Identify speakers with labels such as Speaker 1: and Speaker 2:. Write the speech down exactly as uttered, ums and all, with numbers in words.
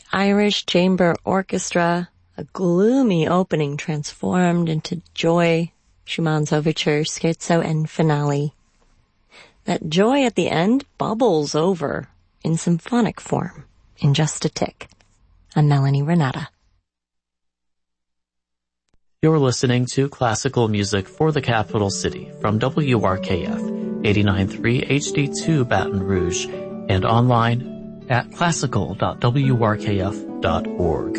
Speaker 1: Irish Chamber Orchestra, a gloomy opening transformed into joy, Schumann's overture, scherzo, and finale. That joy at the end bubbles over in symphonic form in just a tick. I'm Melanie Renata.
Speaker 2: You're listening to classical music for the capital city from W R K F, eighty-nine point three H D two Baton Rouge, and online at classical dot w r k f dot org.